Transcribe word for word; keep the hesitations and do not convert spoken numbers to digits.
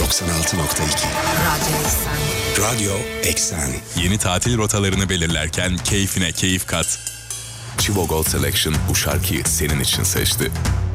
doksan altı nokta iki. Radyo Eksen. Radyo Eksen. Yeni tatil rotalarını belirlerken keyfine keyif kat. Chivo Gold Selection bu şarkıyı senin için seçti.